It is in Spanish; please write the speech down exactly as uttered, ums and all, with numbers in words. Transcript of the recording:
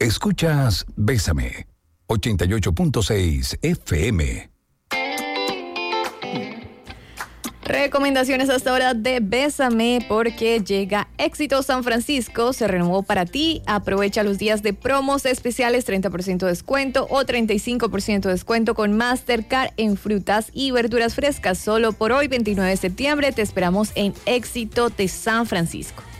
Escuchas Bésame, ochenta y ocho punto seis F M. Recomendaciones hasta ahora de Bésame porque llega Éxito San Francisco, se renovó para ti. Aprovecha los días de promos especiales, treinta por ciento de descuento o treinta y cinco por ciento de descuento con Mastercard en frutas y verduras frescas. Solo por hoy, veintinueve de septiembre, te esperamos en Éxito de San Francisco.